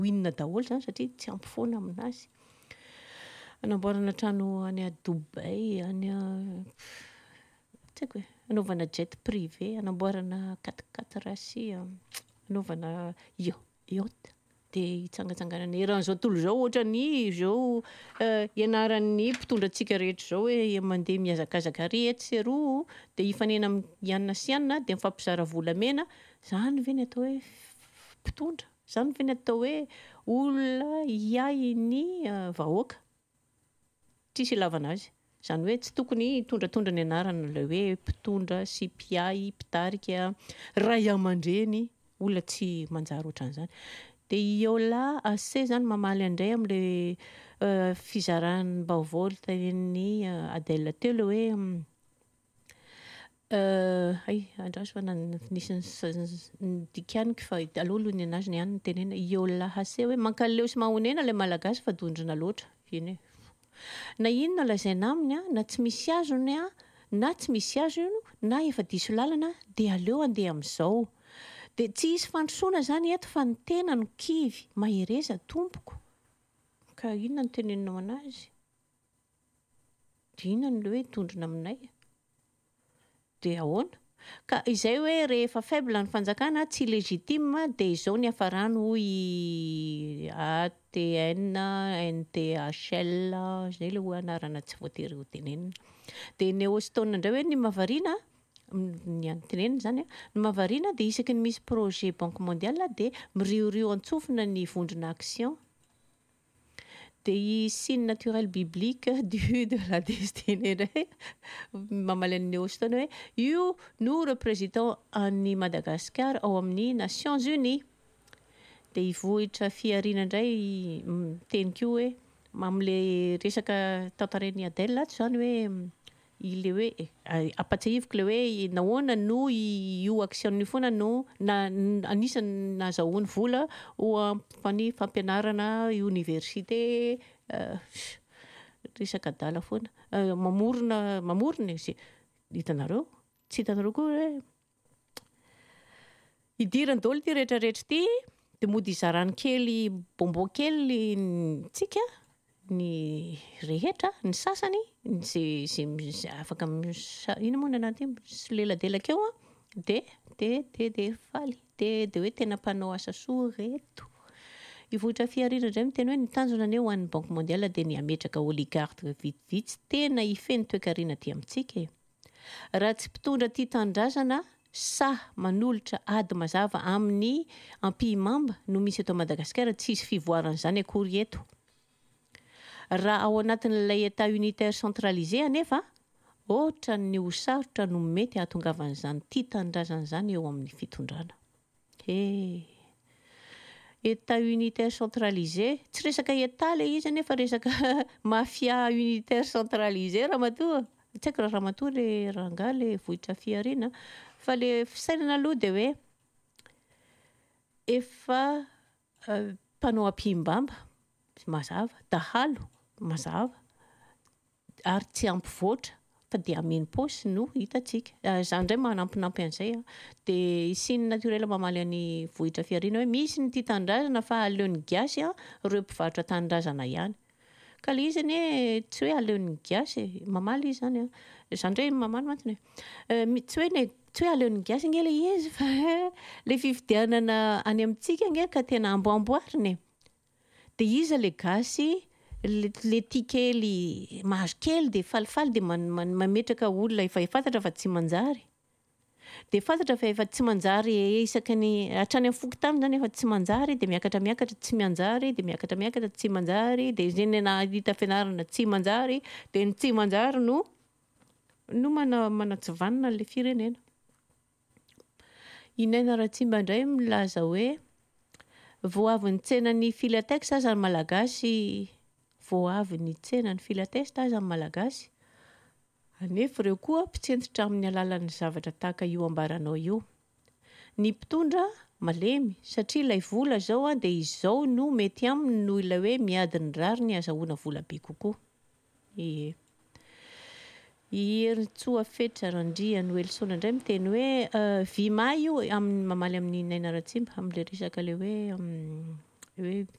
inona daholo zany satria tsy ampy foana aminazy. Anamboarana trano any a Dubai, any tsy haiko hoe anaovana jet privé, anamboarana 4x4 rasia, anaovana yacht. Dia hitsangatsanganana eran'izao tontolo izao ohatran'ny izao ianaran'ny mpitondrantsika rehetra izao hoe mandeha mihazakazaka ary eto sy eroa dia hifanena ianona sy ianona dia mifampizara volamena. Izany ve ny atao hoe mpitondra? Izany ve ny atao hoe olona hiay ny vahoaka? Tsisy ilavana azy. Izany hoe tsy tokony tondratondra ny anarana ilay hoe mpitondra sy mpiay, mpitarika, ray aman-dreny, olona tsy manjary ohatran'izany. Dia Iola AC zany mamaly andray amin'ilay fizarany baovao tenen'ny Adèle teo ilay hoe andraso fa nisy dikaniko fa aloha ny anazy ny ihany ny tenena Iola AC hoe mankaleo sy mahonena ilay malagasy fa dondrina loatra. Iny na inona lazaina aminy na tsy misy azony na tsy misy azo na efa diso lalana dia aleo andeha amin'izao. Dia tsy hisy fandrosoana zany eto fa ny tena no kivy mahereza tompoko. Ka inona no teneninao anazy? Dia inona no hoe tondrona aminay? Dia ahoana? Ka izay hoe rehefa faible ny fanjakana tsy légitime dia izao ny hafarany hoy ATN, NTHL, izay ilay ho anarana tsy voatery ho tenenina. Dia ny Houston indray hoe ny mahavariana ny tenenina zany ny mahavariana dia isaky ny misy projet Banque mondiale dia miriorio antsofina ny vondrona action. Dia i signe naturel biblique du de la destinée indray mamaly an'ny Houston hoe io no représentant an'i Madagascar ao amin'ny Nations Unies. Dia hivohitra fiariana indray teny koa hoe amin'ilay resaka tantarain'ny Adèle zany hoe ilay hoe apatsahiviko ilay hoe nahoana no io action-ny foana no anisany nahazahoany vola ho amin'ny fampianarana université resaka adala foana mamorona izy. Hitanareo? Tsy hitanareo koa hoe idirany daholo ity rehetrarehetra ity dia mody izarany kely bonbon kely tsika ny rehetra ny sasany zay afaka ino moa ny anaty leladelaka eo dia faly dia hoe tena mpanao asa soa reto. Hivohitra fiariana indray miteny hoe ny tanjona anie ho an'ny Banque mondiale dia ny ametraka oligarque vitsivitsy tena hifeny toe-karena aty amintsika. Raha tsy mpitondra tia tanindrazana sa manolotra ady mazava amin'ny ampimamba no misy eto Madagasikara tsy hisy fivoaran'izany akory eto. Raha ao anatin'ilay état unitaire centralisé anefa ohatra ny ho sarotra no mety hahatongavan'izany tia tanindrazana izany eo amin'ny fitondrana. État unitaire centralisé tsy resaka état ilay izy anefa resaka mafia unitaire centralisé ramatoa. Tsy haiko raha ramatoa ilay rangahy ilay vohitra fiariana fa ilay fisainana aloha dia hoe efa mpanao ampim-bamba mazava, dahalo mazava ary tsy ampivoatra fa dia ameny paosy no hitantsika. Izany indray manampinampy an'izay dia signe naturel mamaly an'ny vohitra fiariana hoe misy ny tia tanindrazana fa aleon'ny gasy ireo mpivarotra tanindrazana ihany. Ka ilay izy tsy hoe aleon'ny gasy mamaly izy zany izany indray mamaly mantiny tsy hoe aleon'ny gasy nge ilay izy fa ilay fifidianana any amintsika nge ka tena amboamboariny. Dia iza ilay gasy le tia kely mahazo kely dia falifaly dia mametraka olona efa fantatra fa tsy manjary. Dia fantatra fa efa tsy manjary isaky ny hatrany amin'ny fokontany zany efa tsy manjary dia miakatra tsy manjary dia miakatra tsy manjary dia izay hita fianarana tsy manjary dia ny tsy manjary no manatsivanina ilay firenena. I Naina Ratsimba indray milaza hoe vao avy ny tsenan'ny Filatex aza ny malagasy vao avy ny tsenan'ny Filatex aza ny malagasy anefa ireo koa mpitsentsitra amin'ny alalan'ny zavatra tahaka io ambaranao io. Ny mpitondra malemy satria ilay vola zao dia izao no mety aminy no ilay hoe miadiny rariny azahoana vola be kokoa. I Ernitsoa Fetrarandria Noelson indray miteny hoe vima io amin'ny mamaly amin'ny Naina Ratsimba amin'ilay resaka ilay hoe hoe